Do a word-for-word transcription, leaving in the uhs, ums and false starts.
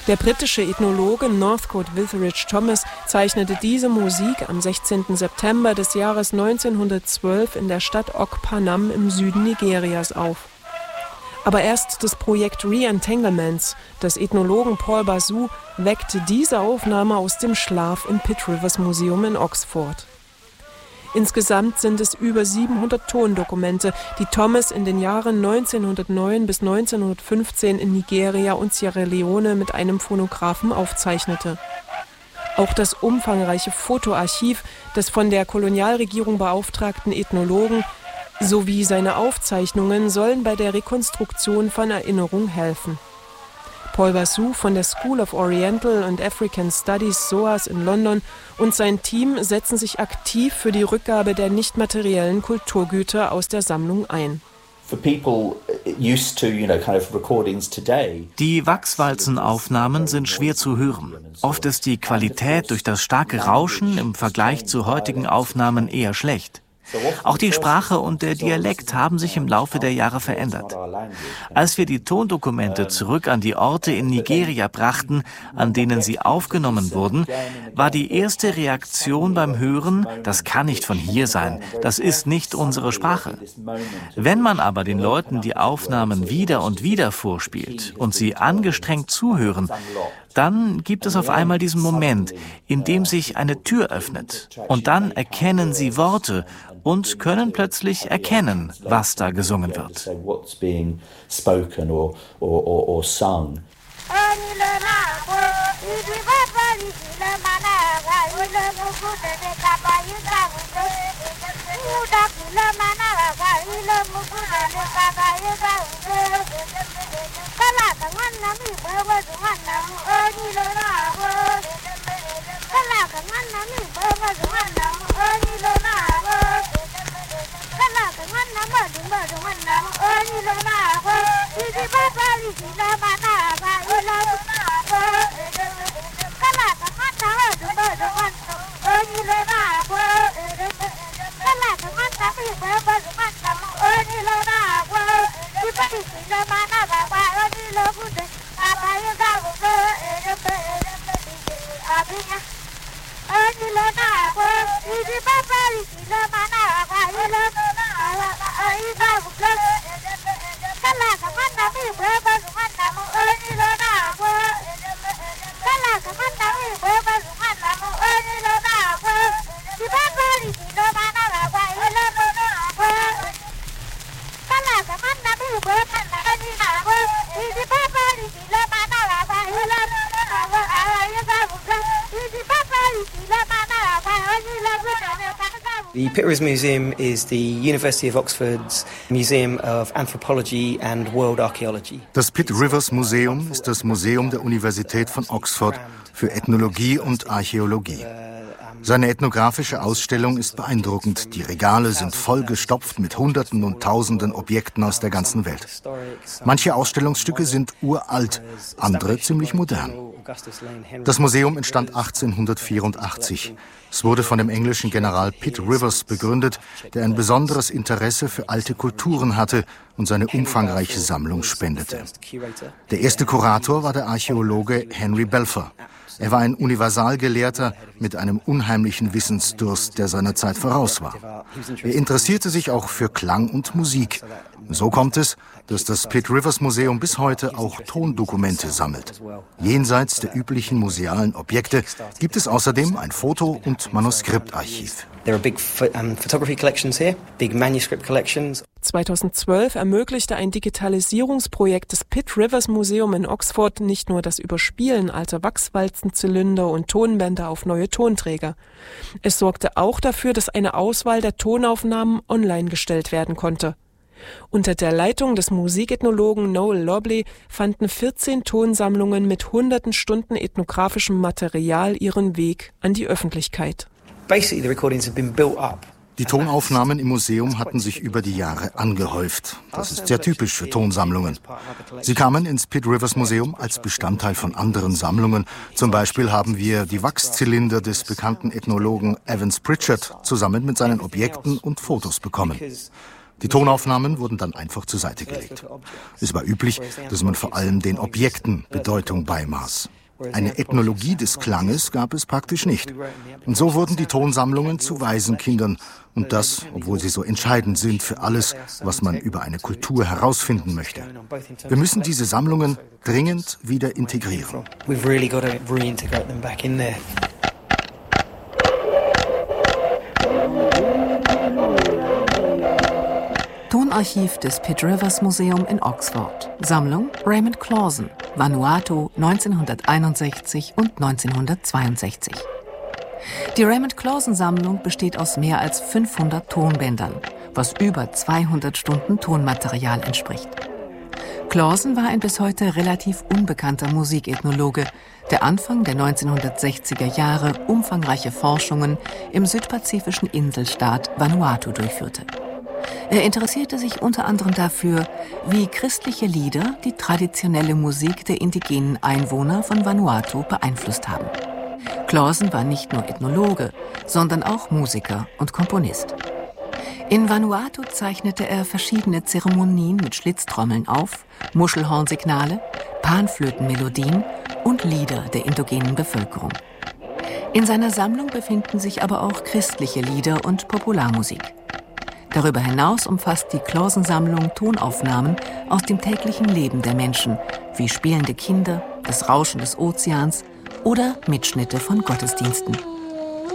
Der britische Ethnologe Northcote Witheridge Thomas zeichnete diese Musik am sechzehnten September des Jahres neunzehnhundertzwölf in der Stadt Ok-Panam im Süden Nigerias auf. Aber erst das Projekt Re-Entanglements des Ethnologen Paul Basu weckte diese Aufnahme aus dem Schlaf im Pitt Rivers Museum in Oxford. Insgesamt sind es über siebenhundert Tondokumente, die Thomas in den Jahren neunzehnhundertneun bis neunzehnhundertfünfzehn in Nigeria und Sierra Leone mit einem Phonographen aufzeichnete. Auch das umfangreiche Fotoarchiv des von der Kolonialregierung beauftragten Ethnologen sowie seine Aufzeichnungen sollen bei der Rekonstruktion von Erinnerung helfen. Paul Basu von der School of Oriental and African Studies S O A S in London und sein Team setzen sich aktiv für die Rückgabe der nicht materiellen Kulturgüter aus der Sammlung ein. Die Wachswalzenaufnahmen sind schwer zu hören. Oft ist die Qualität durch das starke Rauschen im Vergleich zu heutigen Aufnahmen eher schlecht. Auch die Sprache und der Dialekt haben sich im Laufe der Jahre verändert. Als wir die Tondokumente zurück an die Orte in Nigeria brachten, an denen sie aufgenommen wurden, war die erste Reaktion beim Hören: Das kann nicht von hier sein, das ist nicht unsere Sprache. Wenn man aber den Leuten die Aufnahmen wieder und wieder vorspielt und sie angestrengt zuhören, dann gibt es auf einmal diesen Moment, in dem sich eine Tür öffnet. Und dann erkennen sie Worte und können plötzlich erkennen, was da gesungen wird. The Pitt Rivers Museum is the University of Oxford's Museum of Anthropology and World Archaeology. Das Pitt Rivers Museum ist das Museum der Universität von Oxford für Ethnologie und Archäologie. Seine ethnografische Ausstellung ist beeindruckend. Die Regale sind vollgestopft mit Hunderten und Tausenden Objekten aus der ganzen Welt. Manche Ausstellungsstücke sind uralt, andere ziemlich modern. Das Museum entstand achtzehnhundertvierundachtzig. Es wurde von dem englischen General Pitt Rivers begründet, der ein besonderes Interesse für alte Kulturen hatte und seine umfangreiche Sammlung spendete. Der erste Kurator war der Archäologe Henry Balfour. Er war ein Universalgelehrter mit einem unheimlichen Wissensdurst, der seiner Zeit voraus war. Er interessierte sich auch für Klang und Musik. So kommt es, dass das Pitt Rivers Museum bis heute auch Tondokumente sammelt. Jenseits der üblichen musealen Objekte gibt es außerdem ein Foto- und Manuskriptarchiv. zweitausendzwölf ermöglichte ein Digitalisierungsprojekt des Pitt Rivers Museum in Oxford nicht nur das Überspielen alter Wachswalzenzylinder und Tonbänder auf neue Tonträger. Es sorgte auch dafür, dass eine Auswahl der Tonaufnahmen online gestellt werden konnte. Unter der Leitung des Musikethnologen Noel Lobley fanden vierzehn Tonsammlungen mit hunderten Stunden ethnografischem Material ihren Weg an die Öffentlichkeit. Die Tonaufnahmen im Museum hatten sich über die Jahre angehäuft. Das ist sehr typisch für Tonsammlungen. Sie kamen ins Pitt Rivers Museum als Bestandteil von anderen Sammlungen. Zum Beispiel haben wir die Wachszylinder des bekannten Ethnologen Evans Pritchard zusammen mit seinen Objekten und Fotos bekommen. Die Tonaufnahmen wurden dann einfach zur Seite gelegt. Es war üblich, dass man vor allem den Objekten Bedeutung beimaß. Eine Ethnologie des Klanges gab es praktisch nicht. Und so wurden die Tonsammlungen zu Waisenkindern. Und das, obwohl sie so entscheidend sind für alles, was man über eine Kultur herausfinden möchte. Wir müssen diese Sammlungen dringend wieder integrieren. Tonarchiv des Pitt Rivers Museum in Oxford. Sammlung Raymond Clausen, Vanuatu neunzehnhunderteinundsechzig und neunzehnhundertzweiundsechzig. Die Raymond Clausen Sammlung besteht aus mehr als fünfhundert Tonbändern, was über zweihundert Stunden Tonmaterial entspricht. Clausen war ein bis heute relativ unbekannter Musikethnologe, der Anfang der neunzehnhundertsechziger Jahre umfangreiche Forschungen im südpazifischen Inselstaat Vanuatu durchführte. Er interessierte sich unter anderem dafür, wie christliche Lieder die traditionelle Musik der indigenen Einwohner von Vanuatu beeinflusst haben. Clausen war nicht nur Ethnologe, sondern auch Musiker und Komponist. In Vanuatu zeichnete er verschiedene Zeremonien mit Schlitztrommeln auf, Muschelhornsignale, Panflötenmelodien und Lieder der indogenen Bevölkerung. In seiner Sammlung befinden sich aber auch christliche Lieder und Popularmusik. Darüber hinaus umfasst die Clausen-Sammlung Tonaufnahmen aus dem täglichen Leben der Menschen, wie spielende Kinder, das Rauschen des Ozeans oder Mitschnitte von Gottesdiensten.